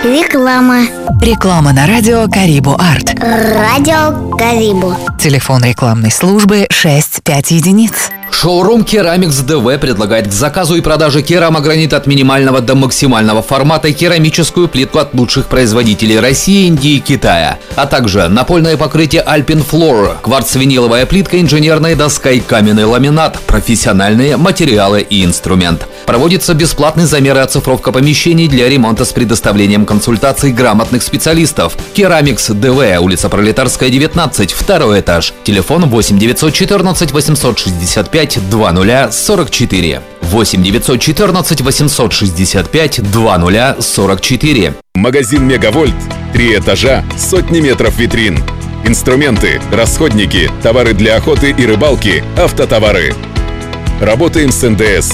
Реклама. Реклама на радио Карибу Арт. Радио Карибу. Телефон рекламной службы 65 единиц. Шоурум Керамикс ДВ предлагает к заказу и продаже керамогранит от минимального до максимального формата и керамическую плитку от лучших производителей России, Индии и Китая, а также напольное покрытие Alpine Floor, кварц-виниловая плитка, инженерная доска и каменный ламинат, профессиональные материалы и инструмент. Проводится бесплатный замер и оцифровка помещений для ремонта с предоставлением консультаций грамотных специалистов. Керамикс ДВ, улица Пролетарская, 19, второй этаж. Телефон 8 914 865 2044. 8 914 865 2044. Магазин Мегавольт. 3 этажа, сотни метров витрин. Инструменты, расходники, товары для охоты и рыбалки, автотовары. Работаем с НДС.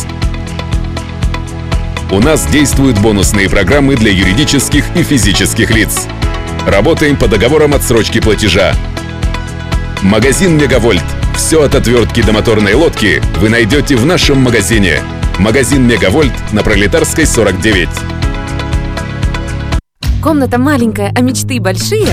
У нас действуют бонусные программы для юридических и физических лиц. Работаем по договорам отсрочки платежа. Магазин Мегавольт. Все от отвертки до моторной лодки вы найдете в нашем магазине. Магазин Мегавольт на Пролетарской, 49. Комната маленькая, а мечты большие?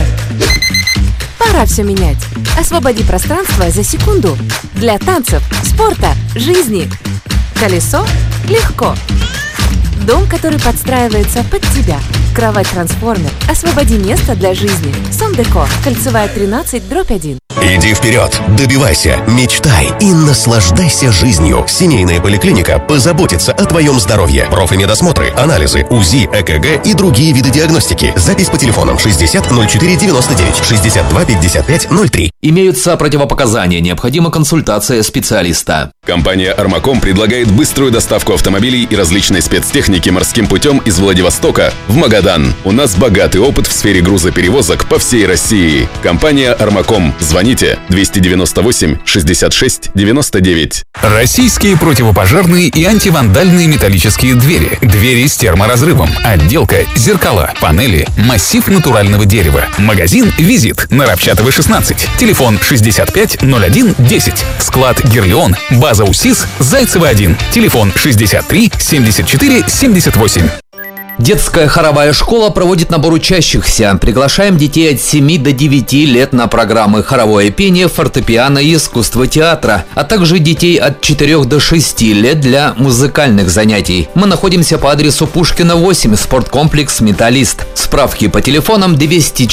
Пора все менять. Освободи пространство за секунду. Для танцев, спорта, жизни. Колесо легко. Дом, который подстраивается под тебя. Кровать-трансформер. Освободи место для жизни. Сом-Деко. Кольцевая 13/1. Иди вперед, добивайся, мечтай и наслаждайся жизнью. Семейная поликлиника позаботится о твоем здоровье. Профмедосмотры, анализы, УЗИ, ЭКГ и другие виды диагностики. Запись по телефонам 60 04 99 62 55 03. Имеются противопоказания, необходима консультация специалиста. Компания «Армаком» предлагает быструю доставку автомобилей и различной спецтехники морским путем из Владивостока в Магадан. У нас богатый опыт в сфере грузоперевозок по всей России. Компания «Армаком». Звоните 298 66 99. Российские противопожарные и антивандальные металлические двери. Двери с терморазрывом. Отделка, зеркала, панели, массив натурального дерева. Магазин «Визит» на Рапчатовой, 16. Телефон 65 01 10. Склад «Гирлеон». База УСИС Зайцева 1. Телефон 63 74 78. Детская хоровая школа проводит набор учащихся. Приглашаем детей от 7 до 9 лет на программы хоровое пение, фортепиано и искусство театра, а также детей от 4 до 6 лет для музыкальных занятий. Мы находимся по адресу Пушкина, 8, спорткомплекс «Металлист». Справки по телефонам 200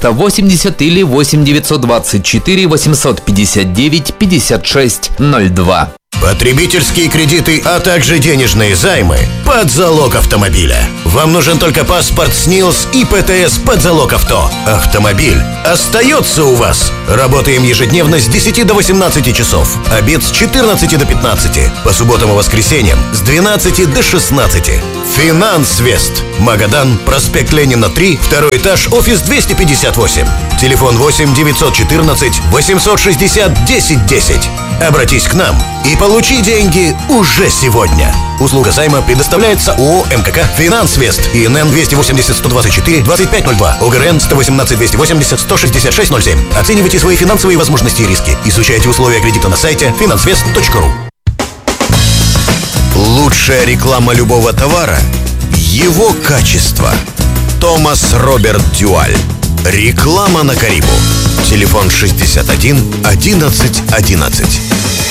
480 или 8 924 859 56 02. Потребительские кредиты, а также денежные займы под залог автомобиля. Вам нужен только паспорт СНИЛС и ПТС под залог авто. Автомобиль остается у вас. Работаем ежедневно с 10 до 18 часов. Обед с 14 до 15. По субботам и воскресеньям с 12 до 16. Финансвест. Магадан, проспект Ленина, 3, второй этаж, офис 258. Телефон 8 914 860 1010. Обратись к нам и получи деньги уже сегодня. Услуга займа предоставляется ООО МКК «Финансвест» и ИНН 280-124-2502, ОГРН 118-280-166-07. Оценивайте свои финансовые возможности и риски. Изучайте условия кредита на сайте finansvest.ru. Лучшая реклама любого товара – его качество. Томас Роберт Дюаль. Реклама на Карибу. Телефон 61 11 11.